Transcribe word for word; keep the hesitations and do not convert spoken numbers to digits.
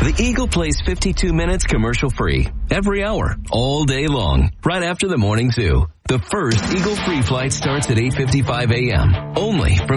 The Eagle plays fifty-two minutes commercial-free every hour, all day long, right after the morning zoo. The first Eagle free flight starts at eight fifty-five a.m. only from